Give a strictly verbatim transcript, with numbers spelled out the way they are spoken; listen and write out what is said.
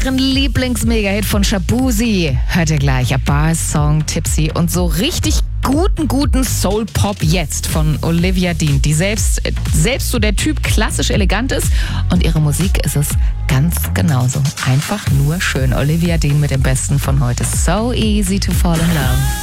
Ihren Lieblings-Mega-Hit von Shaboozey hört ihr gleich. A Bar-Song, Tipsy und so richtig guten, guten Soul-Pop jetzt von Olivia Dean, die selbst, selbst so der Typ klassisch elegant ist, und ihre Musik ist es ganz genauso. Einfach nur schön. Olivia Dean mit dem Besten von heute. So easy to fall in love.